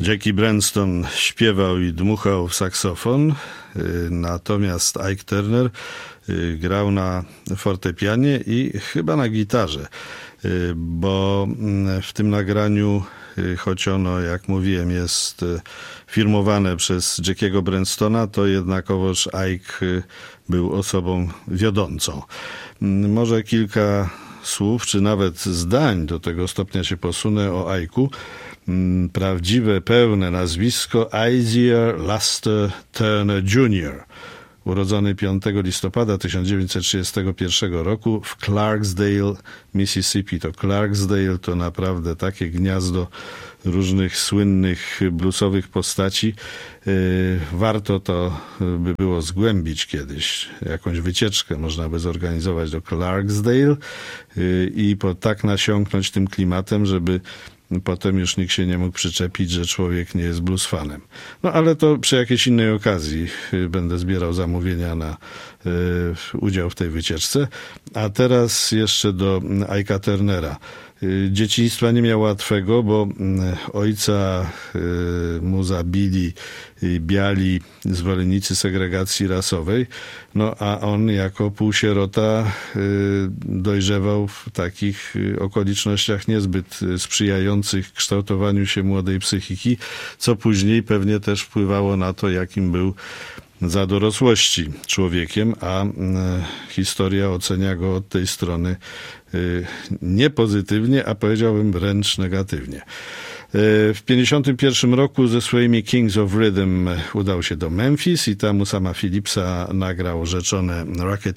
Jackie Brenston śpiewał i dmuchał w saksofon, natomiast Ike Turner grał na fortepianie i chyba na gitarze, bo w tym nagraniu, choć ono, jak mówiłem, jest firmowane przez Jackiego Brenstona, to jednakowoż Ike był osobą wiodącą. Może kilka słów, czy nawet zdań, do tego stopnia się posunę, o Ike'u. Prawdziwe, pełne nazwisko Isiah Luster Turner Jr., urodzony 5 listopada 1931 roku w Clarksdale, Mississippi. To Clarksdale to naprawdę takie gniazdo różnych słynnych bluesowych postaci. Warto to by było zgłębić kiedyś. Jakąś wycieczkę można by zorganizować do Clarksdale i tak nasiąknąć tym klimatem, żeby potem już nikt się nie mógł przyczepić, że człowiek nie jest blues fanem. No ale to przy jakiejś innej okazji będę zbierał zamówienia na udział w tej wycieczce. A teraz jeszcze do Ike'a Turnera. Dzieciństwa nie miał łatwego, bo ojca mu zabili biali zwolennicy segregacji rasowej, no a on jako półsierota dojrzewał w takich okolicznościach niezbyt sprzyjających kształtowaniu się młodej psychiki, co później pewnie też wpływało na to, jakim był za dorosłości człowiekiem, a historia ocenia go od tej strony nie pozytywnie, a powiedziałbym wręcz negatywnie. W 1951 roku ze swoimi Kings of Rhythm udał się do Memphis i tam u Sama Phillipsa nagrał rzeczone Rocket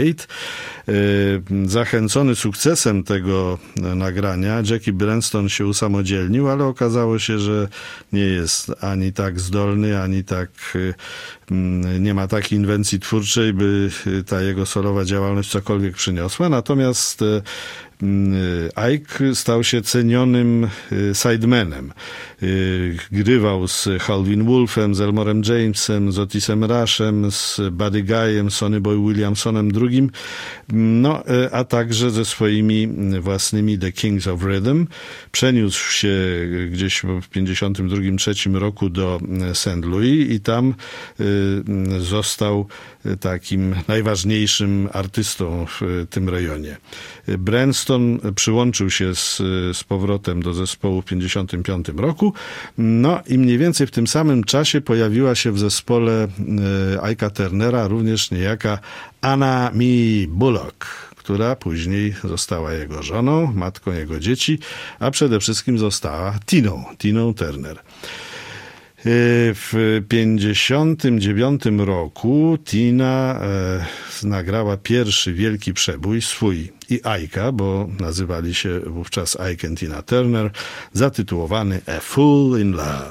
88. Zachęcony sukcesem tego nagrania, Jackie Brenston się usamodzielnił, ale okazało się, że nie jest ani tak zdolny, ani tak nie ma takiej inwencji twórczej, by ta jego solowa działalność cokolwiek przyniosła. Natomiast Ike stał się cenionym sidemanem. Grywał z Howlin' Wolfem, z Elmorem Jamesem, z Otisem Rushem, z Buddy Guyem, Sonny Boy Williamsonem II, no a także ze swoimi własnymi The Kings of Rhythm. Przeniósł się gdzieś w 1952-1953 roku do St. Louis i tam został takim najważniejszym artystą w tym rejonie. Brenston przyłączył się z powrotem do zespołu w 1955 roku, no i mniej więcej w tym samym czasie pojawiła się w zespole Ike'a Turnera również niejaka Anna Mee Bullock, która później została jego żoną, matką jego dzieci, a przede wszystkim została Tiną Turner. W 1959 roku Tina nagrała pierwszy wielki przebój swój i Ike'a, bo nazywali się wówczas Ike and Tina Turner, zatytułowany A Fool in Love.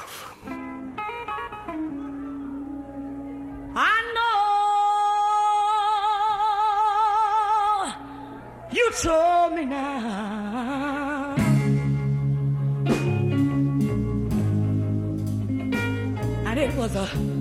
I know you told me now and it was a